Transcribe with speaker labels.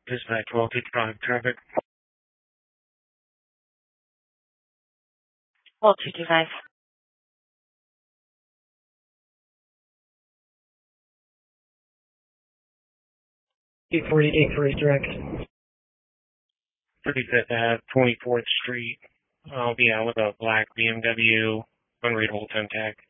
Speaker 1: Dispatch 1255 traffic.
Speaker 2: 1225.
Speaker 3: 840 direct.
Speaker 1: 35th Ave, 24th Street. I'll be out with a black BMW, unreadable 10 tag.